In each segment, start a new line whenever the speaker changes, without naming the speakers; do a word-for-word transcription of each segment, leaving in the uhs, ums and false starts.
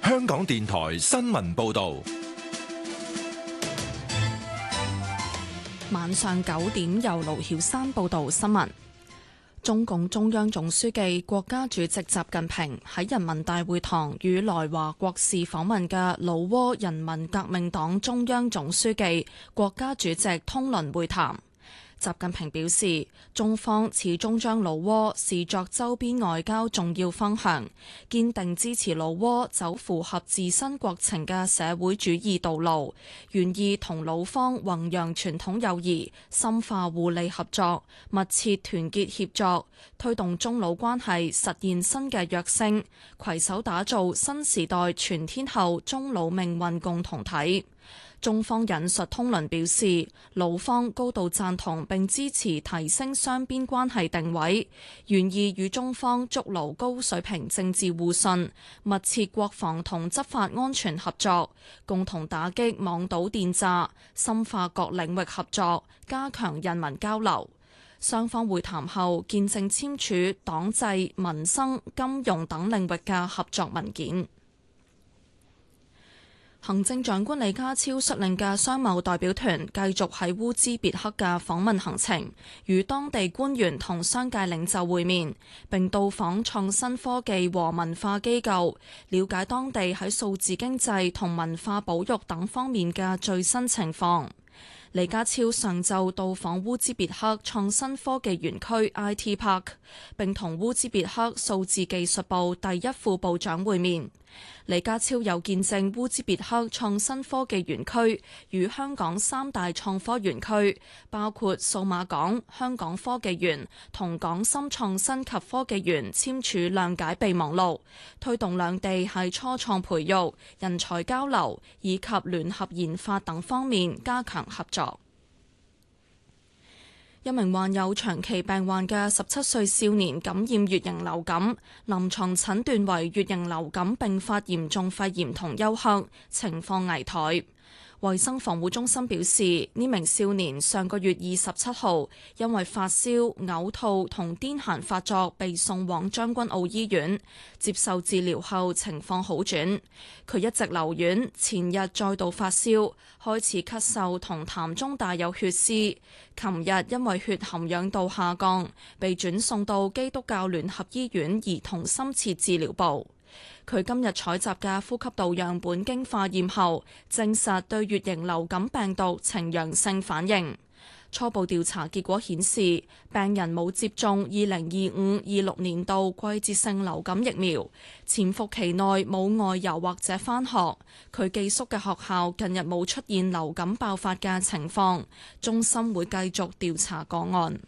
香港電台新聞報道。
晚上九點由盧曉山報道新聞。中共中央總書記、國家主席習近平喺人民大會堂與來華國事訪問嘅老撾人民革命黨中央總書記、國家主席通倫會談。習近平表示，中方始終將老撾視作周邊外交重要方向，堅定支持老撾走符合自身國情嘅社會主義道路，願意同老方弘揚傳統友誼，深化互利合作，密切團結協作，推動中老關係實現新嘅躍升，攜手打造新時代全天候中老命運共同體。中方引述通倫表示，老方高度贊同並支持提升雙邊關係定位，願意與中方築牢高水平政治互信，密切國防同執法安全合作，共同打擊網賭電詐，深化各領域合作，加強人民交流。雙方會談後見證簽署黨制、民生、金融等領域嘅合作文件。行政長官李家超率領嘅商貿代表團繼續喺烏茲別克嘅訪問行程，與當地官員同商界領袖會面，並到訪創新科技和文化機構，了解當地喺數字經濟同文化保育等方面嘅最新情況。李家超上晝到訪烏茲別克創新科技園區 I T Park， 並同烏茲別克數字技術部第一副部長會面。李家超又見證烏茲別克創新科技園區與香港三大創科園區，包括數碼港、香港科技園同港深創新及科技園簽署諒解備忘錄，推動兩地喺初創培育、人才交流以及聯合研發等方面加強合作。一名患有長期病患嘅十七歲少年感染乙型流感，臨床診斷為乙型流感併發嚴重肺炎同休克，情況危殆。衛生防護中心表示，呢名少年上個月二十七號因為發燒、嘔吐同癲癇發作，被送往將軍澳醫院接受治療後，情況好轉。佢一直留院，前日再度發燒，開始咳嗽同痰中帶有血絲。琴日因為血含氧度下降，被轉送到基督教聯合醫院兒童深切治療部。佢今日採集嘅呼吸道樣本經化驗後，證實對乙型流感病毒呈陽性反應。初步調查結果顯示，病人冇接種二零二五二六年度季節性流感疫苗，潛伏期內冇外遊或者返學。佢寄宿嘅學校近日冇出現流感爆發嘅情況，中心會繼續調查個案。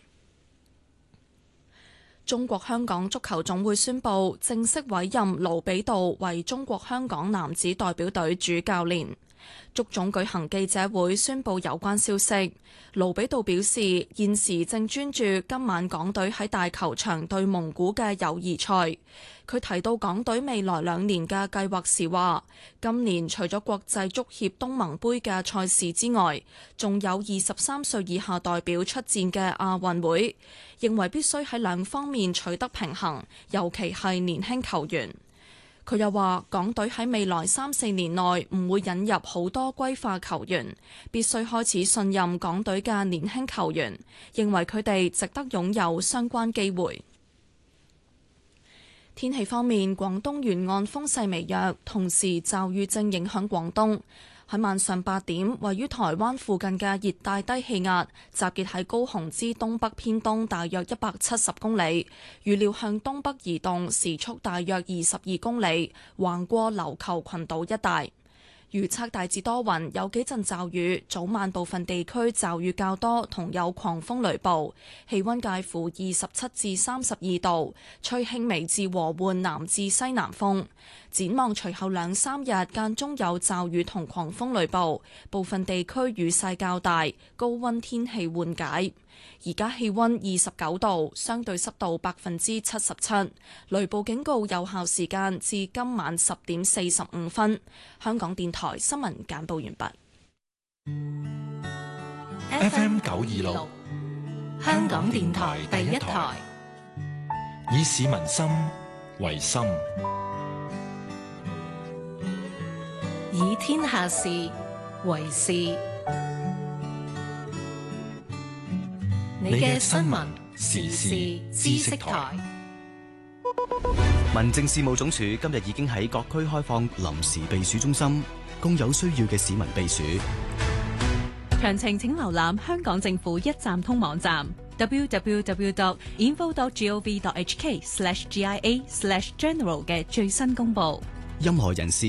中國香港足球總會宣布正式委任盧比道為中國香港男子代表隊主教練。足總舉行記者會宣布有關消息。盧比道表示，現時正專注今晚港隊喺大球場對蒙古嘅友誼賽。佢提到港隊未來兩年嘅計劃時話，今年除咗國際足協東盟杯嘅賽事之外，仲有二十三歲以下代表出戰嘅亞運會，認為必須喺兩方面取得平衡，尤其係年輕球員。佢又話，港隊喺未來三四年內唔會引入好多歸化球員，必須開始信任港隊嘅年輕球員，認為佢哋值得擁有相關機會。天氣方面，廣東沿岸風勢微弱，同時驟雨正影響廣東。喺晚上八點，位於台灣附近嘅熱帶低氣壓集結喺高雄之東北偏東大約一百七十公里，預料向東北移動，時速大約二十二公里，橫過琉球群島一帶。預測大致多雲，有幾陣驟雨，早晚部分地區驟雨較多，同有狂風雷暴。氣溫介乎二十七至三十二度，吹輕微至和緩南至西南風。展望隨後兩三日間中有驟雨同狂風雷暴，部分地區雨勢較大，高溫天氣緩解。而家氣溫二十九度，相對濕度百分之七十七，雷暴警告有效時間至今晚十點四十五分。香港電台新聞簡報完畢。
F M 九二六，
香港電台第一台，
以市民心為心，
以天下事為事。你嘅新聞時事知識台。
民政事務總署今日已經喺各區開放臨時避暑中心，供有需要嘅市民避暑。
詳情請瀏覽香港政府一站通網站 double-u double-u double-u dot info dot gov dot h k slash g i a slash general 嘅最新公佈。
任何人士